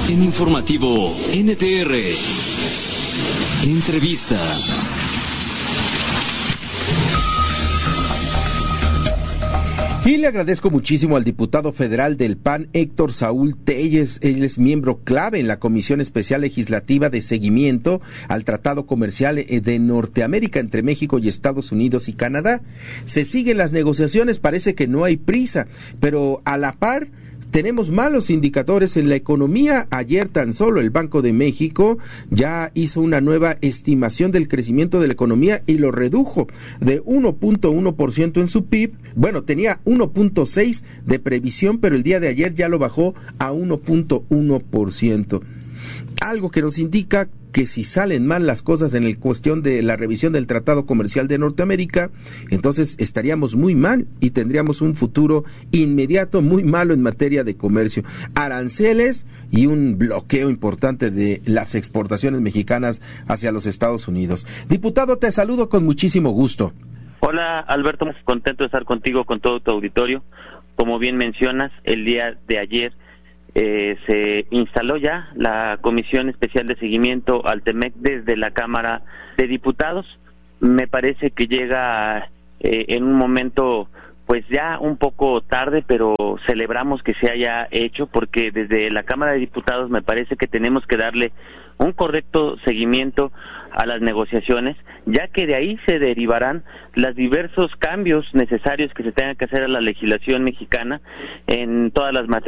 En Informativo NTR. Entrevista. Y le agradezco muchísimo al diputado federal del PAN, Héctor Saúl Telles. Él es miembro clave en la Comisión Especial Legislativa de Seguimiento al Tratado Comercial de Norteamérica entre México y Estados Unidos y Canadá. Se siguen las negociaciones, parece que no hay prisa, pero a la par tenemos malos indicadores en la economía. Ayer tan solo el Banco de México ya hizo una nueva estimación del crecimiento de la economía y lo redujo de 1.1% en su PIB. Bueno, tenía 1.6 de previsión, pero el día de ayer ya lo bajó a 1.1%. Algo que nos indica que si salen mal las cosas en la cuestión de la revisión del Tratado Comercial de Norteamérica, entonces estaríamos muy mal y tendríamos un futuro inmediato muy malo en materia de comercio. Aranceles y un bloqueo importante de las exportaciones mexicanas hacia los Estados Unidos. Diputado, te saludo con muchísimo gusto. Hola, Alberto, muy contento de estar contigo, con todo tu auditorio. Como bien mencionas, el día de ayer se instaló ya la Comisión Especial de Seguimiento al TEMEC desde la Cámara de Diputados. Me parece que llega en un momento pues ya un poco tarde, pero celebramos que se haya hecho, porque desde la Cámara de Diputados me parece que tenemos que darle un correcto seguimiento a las negociaciones, ya que de ahí se derivarán los diversos cambios necesarios que se tengan que hacer a la legislación mexicana en todas las materias